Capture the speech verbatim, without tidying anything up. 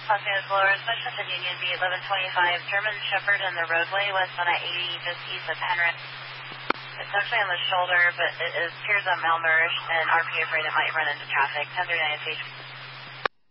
Los Angeles Lower, Specialist Union B eleven twenty-five, German Shepherd in the roadway, westbound I eighty, just east of Penrith. It's actually on the shoulder, but it appears on Melbourne, and R P afraid it might run into traffic. ten thirty-nine station.